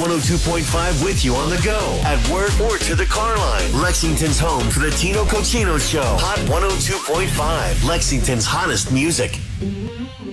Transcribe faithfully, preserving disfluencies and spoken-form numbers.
one oh two point five with you on the go, at work, or to the car line. Lexington's home for the Tino Cochino Show. Hot one oh two point five, Lexington's hottest music.